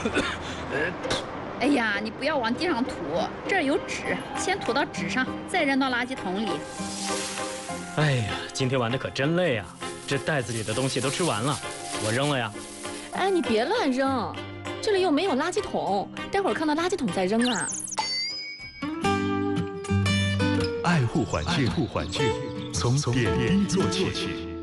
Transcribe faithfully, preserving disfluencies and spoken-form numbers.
哎呀，你不要往地上吐，这儿有纸，先吐到纸上，再扔到垃圾桶里。 哎呀，今天玩的可真累啊！这袋子里的东西都吃完了，我扔了呀。 哎，你别乱扔，这里又没有垃圾桶，待会儿看到垃圾桶再扔啊。 爱护环境，爱护环境，从点滴做起。